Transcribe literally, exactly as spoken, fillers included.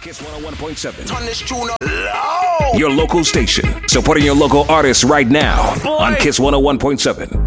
Kiss one oh one point seven. Turn this tune up loud. Your local station. Supporting your local artists right now Boy. on Kiss one oh one point seven.